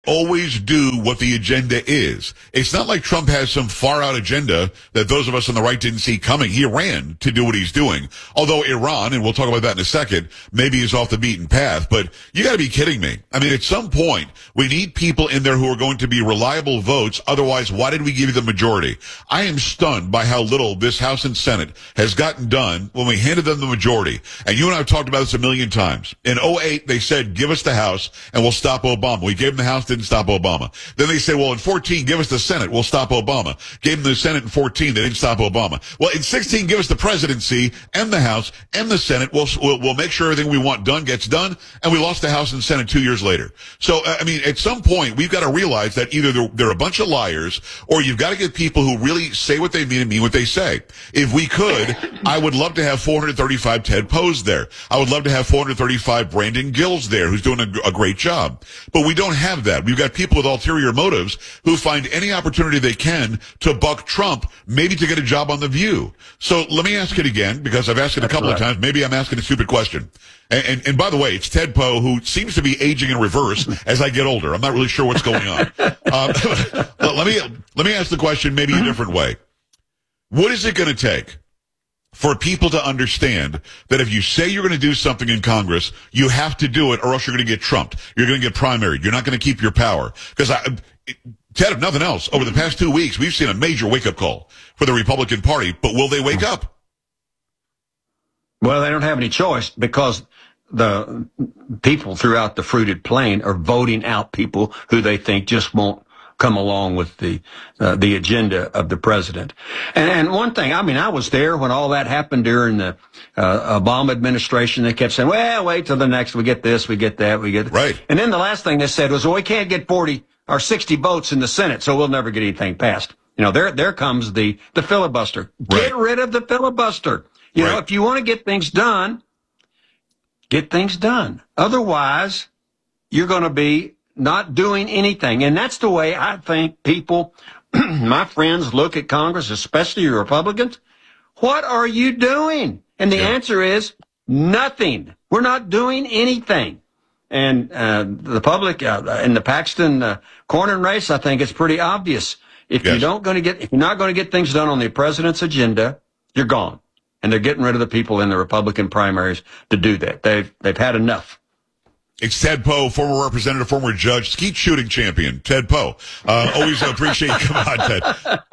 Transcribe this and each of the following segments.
always do what the agenda is. It's not like Trump has some far out agenda that those of us on the right didn't see coming. He ran to do what he's doing. Although Iran, and we'll talk about that in a second, maybe is off the beaten path. But you got to be kidding me. I mean, at some point, we need people in there who are going to be reliable votes. Otherwise, why did we give you the majority? I am stunned by how little this House and Senate has gotten done when we handed them the majority. And you and I have talked about this a million times. In '08, they said, give us the House and we'll stop Obama. We gave them the House, didn't stop Obama. Then they say, well, in 14, give us the Senate, we'll stop Obama. Gave them the Senate in 14, they didn't stop Obama. Well, in 16, give us the presidency and the House and the Senate. We'll make sure everything we want done gets done. And we lost the House and Senate 2 years later. So, I mean, at some point, we've got to realize that either they're a bunch of liars or you've got to get people who really say what they mean and mean what they say. If we could, I would love to have 435 Ted Poes there. I would love to have 435 Brandon Gills there, who's doing a great job. But we don't have that. We've got people with ulterior motives who find any opportunity they can to buck Trump, maybe to get a job on The View. So let me ask it again, because I've asked it a couple of times. Maybe I'm asking a stupid question. And by the way, it's Ted Poe, who seems to be aging in reverse as I get older. I'm not really sure what's going on. Let me ask the question maybe a different way. What is it going to take for people to understand that if you say you're going to do something in Congress, you have to do it or else you're going to get trumped. You're going to get primaried. You're not going to keep your power. Because Ted, if nothing else, over the past 2 weeks, we've seen a major wake-up call for the Republican Party. But will they wake up? Well, they don't have any choice because the people throughout the fruited plain are voting out people who they think just won't come along with the agenda of the president. And one thing, I mean, I was there when all that happened during the Obama administration. They kept saying, well, wait till the next, we get this, we get that, we get that. Right. And then the last thing they said was, well, we can't get 40 or 60 votes in the Senate, so we'll never get anything passed. You know, there comes the filibuster. Right. Get rid of the filibuster. You know, if you want to get things done, get things done. Otherwise, you're going to be not doing anything. And that's the way I think people, my friends, look at Congress, especially Republicans. What are you doing? And the answer is nothing. We're not doing anything. And the public in the Paxton Cornyn race, I think it's pretty obvious. If you're not going to get things done on the president's agenda, you're gone. And they're getting rid of the people in the Republican primaries to do that. They've had enough. It's Ted Poe, former representative, former judge, skeet shooting champion, Ted Poe. Always appreciate you. Come on, Ted.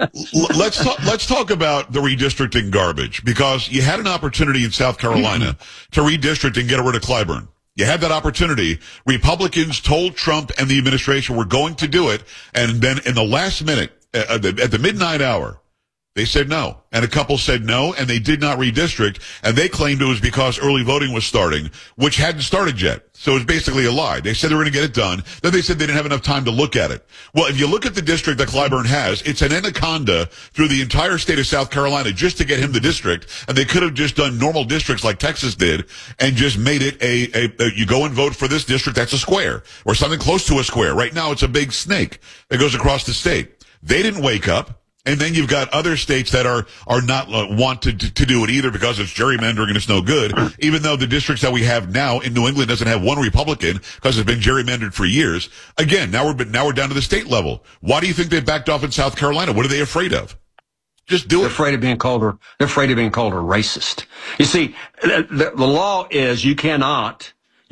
Let's talk about the redistricting garbage, because you had an opportunity in South Carolina to redistrict and get rid of Clyburn. You had that opportunity. Republicans told Trump and the administration we're going to do it, and then in the last minute, at the midnight hour, they said no. And a couple said no, and they did not redistrict, and they claimed it was because early voting was starting, which hadn't started yet. So it was basically a lie. They said they were going to get it done. Then they said they didn't have enough time to look at it. Well, if you look at the district that Clyburn has, it's an anaconda through the entire state of South Carolina just to get him the district, and they could have just done normal districts like Texas did and just made it you go and vote for this district, that's a square, or something close to a square. Right now it's a big snake that goes across the state. They didn't wake up. And then you've got other states that are not want to do it either because it's gerrymandering and it's no good, even though the districts that we have now in New England doesn't have one Republican because it's been gerrymandered for years. Again, now we're down to the state level. Why do you think they backed off in South Carolina? What are they afraid of? Just do it. They're afraid of being called a racist. You see, the law is you cannot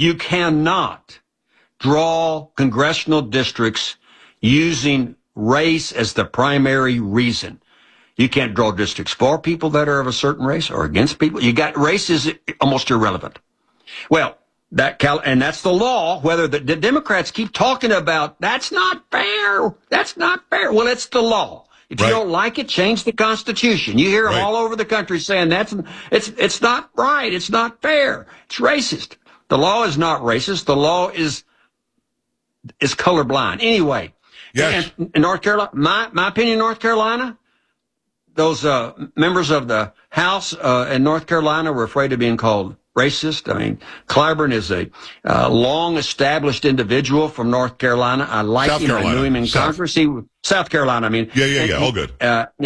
draw congressional districts using race as the primary reason. You can't draw districts for people that are of a certain race or against people. Race is almost irrelevant. Well, that's the law. Whether the Democrats keep talking about that's not fair. That's not fair. Well, it's the law. If you don't like it, change the Constitution. You hear them all over the country saying it's not right. It's not fair. It's racist. The law is not racist. The law is colorblind. Anyway. Yes. And in North Carolina, my opinion in North Carolina, those members of the House in North Carolina were afraid of being called racist. I mean, Clyburn is a long-established individual from North Carolina. I knew him in Congress. South Carolina, I mean. Yeah, all good.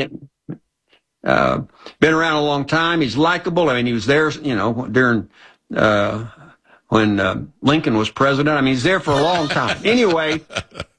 Been around a long time. He's likable. I mean, he was there, during when Lincoln was president. I mean, he's there for a long time. Anyway,